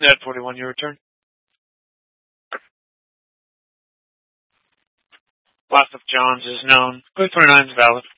Net 41, your return. Last of Johns is known. Clear 29 is valid.